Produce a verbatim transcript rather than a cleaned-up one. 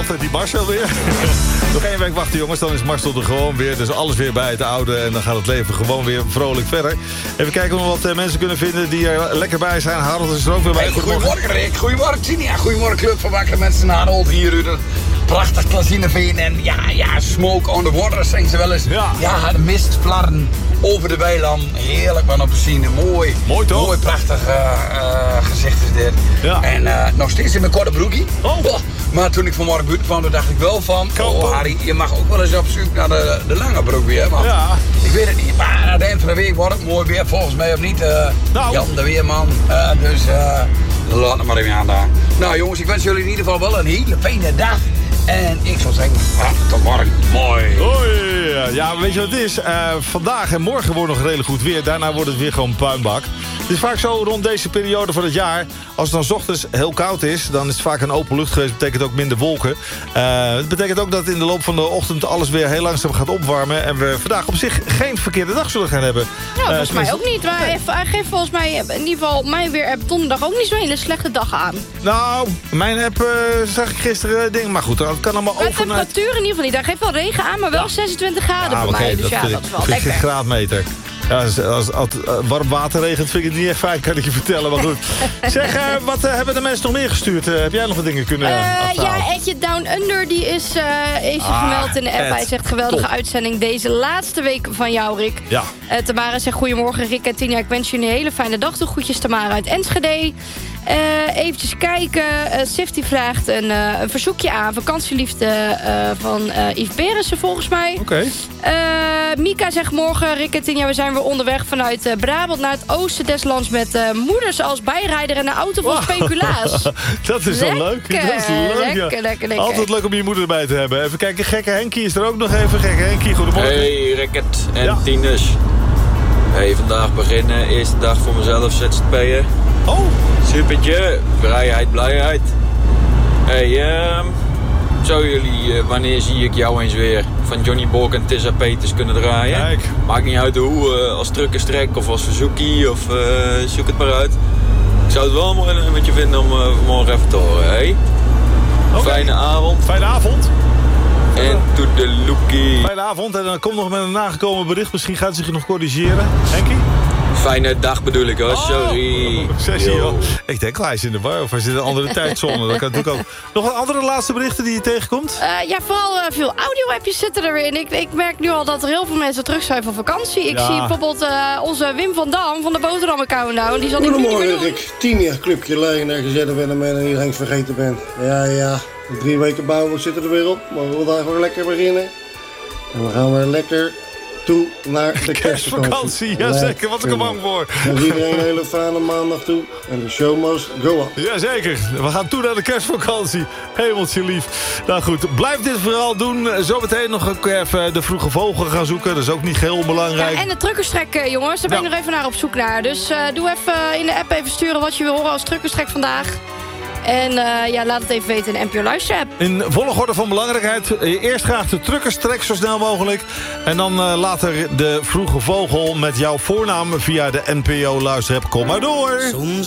altijd die Marcel weer. Nog één week wachten, jongens. Dan is Marcel er gewoon weer. Dus alles weer bij het oude. En dan gaat het leven gewoon weer vrolijk verder. Even kijken of we wat uh, mensen kunnen vinden die er lekker bij zijn. Harold is er ook weer bij. Hey, goedemorgen, Rick. Goedemorgen, Tinia. Goedemorgen, Club van Wakkere Mensen. Harold hier. U prachtig Klazineveen. En ja, ja, smoke on the water, zeggen ze wel eens. Ja, ja de mist flarden over de weiland. Heerlijk man op te zien. Mooi. Mooi toch? Mooi, prachtig uh, uh, gezicht is dit. Ja. En uh, nog steeds in mijn korte broekie. Oh. Oh. Maar toen ik vanmorgen buiten kwam, toen dacht ik wel van... Kampen. Oh Harry, je mag ook wel eens op zoek naar de, de lange broek weer, man. Ja. Ik weet het niet, maar aan het eind van de week wordt het mooi weer. Volgens mij of niet. Uh, Nou. Jan de Weerman. Uh, dus uh, laat het maar even aan daar. Nou jongens, ik wens jullie in ieder geval wel een hele fijne dag. En ik zou zeggen, ah, tot morgen. Mooi. Hoi. Ja, weet je wat het is? Uh, vandaag en morgen wordt nog redelijk goed weer. Daarna wordt het weer gewoon puinbak. Het is vaak zo rond deze periode van het jaar. Als het dan 's ochtends heel koud is, dan is het vaak een open lucht geweest. Dat betekent ook minder wolken. Uh, het betekent ook dat in de loop van de ochtend alles weer heel langzaam gaat opwarmen. En we vandaag op zich geen verkeerde dag zullen gaan hebben. Nou, volgens uh, mij ook niet. Maar hij, hij geeft volgens mij in ieder geval mijn weer op donderdag ook niet zo'n hele slechte dag aan. Nou, mijn app uh, zag ik gisteren ding. Maar goed, dat kan allemaal Maar de over naar... temperatuur in ieder geval niet. Daar geeft wel regen aan, maar wel Ja. zesentwintig graden Ja, voor oké, mij. Dus ja, vind dat ik- is wel vind ik lekker. geen graadmeter. Ja, als, als, als het uh, warm water regent, vind ik het niet echt fijn, kan ik je vertellen. Maar goed. Zeg, uh, wat uh, hebben de mensen nog meer gestuurd? Uh, heb jij nog wat dingen kunnen uh, Uh, achterhalen? ja, Edje Down Under die is, uh, is Ah, gemeld in de app. Ed. Hij zegt geweldige Top. uitzending deze laatste week van jou, Rick. Ja. Uh, Tamara zegt goedemorgen, Rick en Tina. Ik wens jullie een hele fijne dag. De groetjes Tamara uit Enschede. Uh, eventjes kijken. Uh, Sifty vraagt een, uh, een verzoekje aan. Vakantieliefde uh, van uh, Yves Berensen volgens mij. Oké. Okay. Uh, Mika zegt morgen, Rick en Tinja, we zijn weer onderweg vanuit uh, Brabant naar het oosten des lands met uh, moeders als bijrijder en een auto vol speculaas. Dat is wel leuk. Dat is leuk, lekker, ja. lekker, lekker. Altijd leuk om je moeder erbij te hebben. Even kijken, gekke Henkie is er ook nog even. Gekke Henkie, goedemorgen. Hey Ricket en Ja. Tinus. Hey, vandaag beginnen, eerste dag voor mezelf, Z Z P'er. Oh, Supertje, vrijheid, blijheid. Hey, um, zou jullie, uh, wanneer zie ik jou eens weer van Johnny Bork en Tissa Peters kunnen draaien? kijk. Maakt niet uit hoe, uh, als truckenstrek of als verzoekie of uh, zoek het maar uit. Ik zou het wel mooi met je vinden om uh, vanmorgen even te horen, hey? Okay. Fijne avond Fijne avond. en to the lookie. Fijne avond. En dan komt nog met een nagekomen bericht. Misschien gaat ze zich nog corrigeren. Henkie? Fijne dag bedoel ik hoor, sorry. Oh, sessie, Yo. joh. Ik denk, hij is in de war of hij zit in een andere tijdzone. Dat kan natuurlijk ook. Nog wat andere laatste berichten die je tegenkomt? Uh, ja, vooral uh, veel audio-appjes zitten er weer in. Ik, ik merk nu al dat er heel veel mensen terug zijn van vakantie. Ik Ja. zie bijvoorbeeld uh, onze Wim van Dam van de Boterham Countdown. Die zal die niet meer Goedemorgen, doen. Rick. Tien jaar clubje lijn en gezet ben en iedereen vergeten ben. Ja, ja. De drie weken bouwen zitten er weer op. Maar we willen daar gewoon lekker beginnen. En we gaan weer lekker toe naar de kerstvakantie. Kerstvakantie, jazeker. Wat ik er bang voor. Dan iedereen een hele fijne maandag toe. En de show must go on. Jazeker. We gaan toe naar de kerstvakantie. Hemeltje lief. Nou goed, blijf dit vooral doen. Zometeen nog ook even de vroege vogel gaan zoeken. Dat is ook niet heel onbelangrijk. Ja, en de truckerstrek, uh, jongens. Daar ben ik Ja. nog even naar op zoek naar. Dus uh, doe even uh, in de app even sturen wat je wil horen als truckerstrek vandaag. En uh, ja, laat het even weten in de N P O Luister app. In volgorde van belangrijkheid. Eerst graag de truckerstrek zo snel mogelijk. En dan uh, later de vroege vogel met jouw voornaam via de N P O Luister app. Kom maar door.